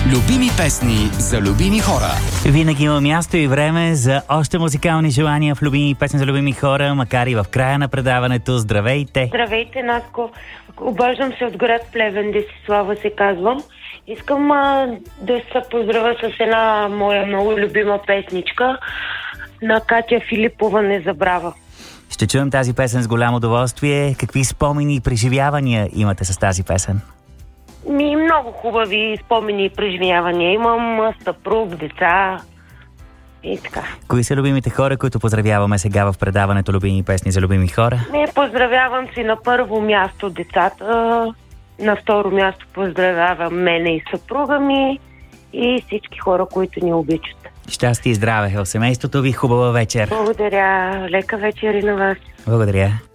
Любими песни за любими хора. Винаги има място и време за още музикални желания в любими песни за любими хора, макар и в края на предаването. Здравейте! Здравейте, Наско! Обаждам се от град Плевен, Десислава се казвам. Искам да се поздравя с една моя много любима песничка на Катя Филипова "Не забрава". Ще чуем тази песен с голямо удоволствие. Какви спомени и преживявания имате с тази песен? Много хубави спомени и преживявания. Имам съпруг, деца и така. Кои са любимите хора, които поздравяваме сега в предаването Любими песни за любими хора? Поздравявам си на първо място децата, на второ място поздравявам мене и съпруга ми и всички хора, които ни обичат. Щастие и здраве в семейството ви. Хубава вечер. Благодаря. Лека вечер и на вас. Благодаря.